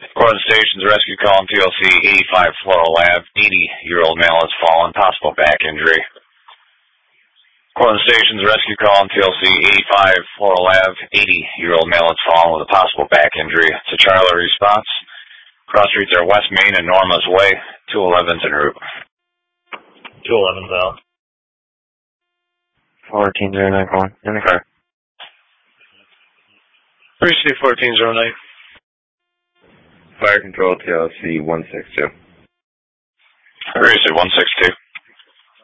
Corbin Station's rescue call on TLC 85 Floral Ave. 80-year-old male has fallen, possible back injury. Corbin Station's rescue call on TLC 85 Floral Ave. 80-year-old male has fallen with a possible back injury. It's a Charlie response. Cross streets are West Main and Norma's Way. 211's en route. 211's out. 1409 calling. In the car. 3C1409. Fire control TLC 162. 3C 162.